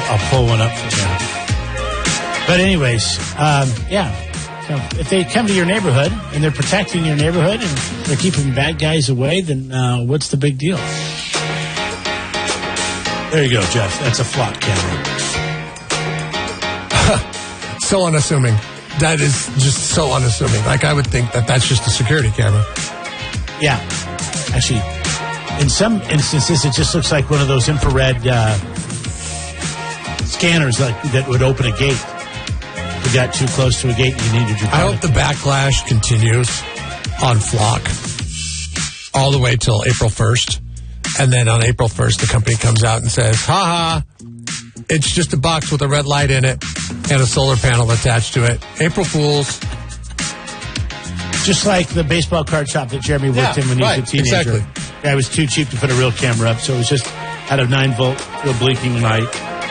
I'll pull one up for you. But anyways, So if they come to your neighborhood and they're protecting your neighborhood and they're keeping bad guys away, then what's the big deal? There you go, Jeff. That's a flock camera. So unassuming. That is just so unassuming. Like, I would think that that's just a security camera. Yeah. Actually, in some instances, it just looks like one of those infrared scanners that would open a gate. If you got too close to a gate and you needed your... I hope the backlash continues on Flock all the way till April 1st. And then on April 1st, the company comes out and says, ha-ha, it's just a box with a red light in it and a solar panel attached to it. April Fools. Just like the baseball card shop that Jeremy worked in when he was a teenager. Exactly. Guy was too cheap to put a real camera up, so it was just had a 9-volt real blinking light.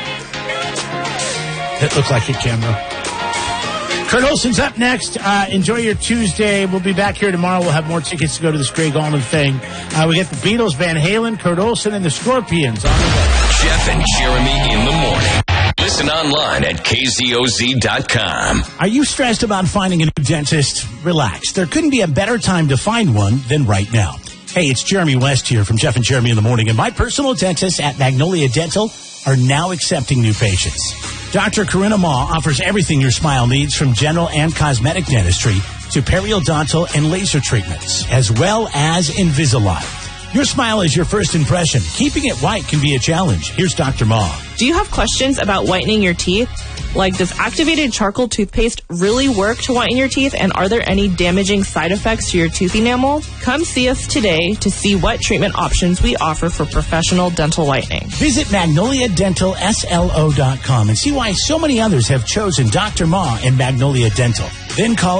It looked like a camera. Kurt Olson's up next. Enjoy your Tuesday. We'll be back here tomorrow. We'll have more tickets to go to this Greg Allman thing. We get the Beatles, Van Halen, Kurt Olson, and the Scorpions on the way. Jeff and Jeremy in the morning. Listen online at KZOZ.com. Are you stressed about finding a new dentist? Relax. There couldn't be a better time to find one than right now. Hey, it's Jeremy West here from Jeff and Jeremy in the morning, and my personal dentists at Magnolia Dental are now accepting new patients. Dr. Corinna Ma offers everything your smile needs, from general and cosmetic dentistry to periodontal and laser treatments, as well as Invisalign. Your smile is your first impression. Keeping it white can be a challenge. Here's Dr. Ma. Do you have questions about whitening your teeth? Like, does activated charcoal toothpaste really work to whiten your teeth? And are there any damaging side effects to your tooth enamel? Come see us today to see what treatment options we offer for professional dental whitening. Visit MagnoliaDentalSLO.com and see why so many others have chosen Dr. Ma and Magnolia Dental. Then call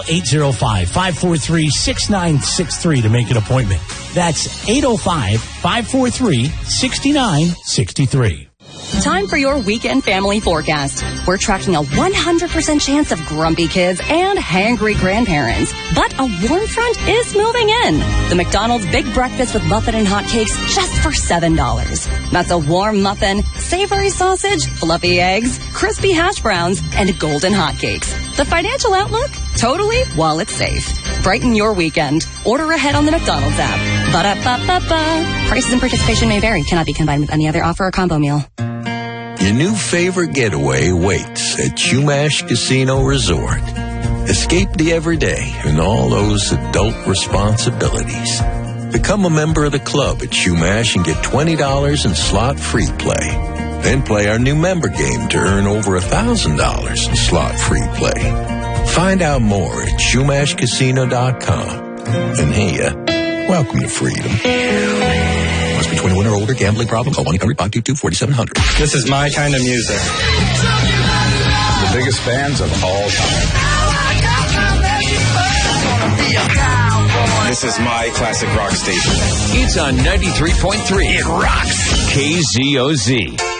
805-543-6963 to make an appointment. That's 805-543-6963. Time for your weekend family forecast. We're tracking a 100% chance of grumpy kids and hangry grandparents. But a warm front is moving in. The McDonald's Big Breakfast with Muffin and Hotcakes just for $7. That's a warm muffin, savory sausage, fluffy eggs, crispy hash browns, and golden hotcakes. The financial outlook? Totally while it's safe. Brighten your weekend. Order ahead on the McDonald's app. Ba-da-ba-ba-ba. Prices and participation may vary. Cannot be combined with any other offer or combo meal. Your new favorite getaway waits at Chumash Casino Resort. Escape the everyday and all those adult responsibilities. Become a member of the club at Chumash and get $20 in slot-free play. Then play our new member game to earn over $1,000 in slot-free play. Find out more at ChumashCasino.com. And hey, welcome to freedom. Must be 21 or older. Gambling problem? Call 1-800-522-4700. This is my kind of music. The biggest bands of all time. This is my classic rock station. It's on 93.3. It rocks. KZOZ.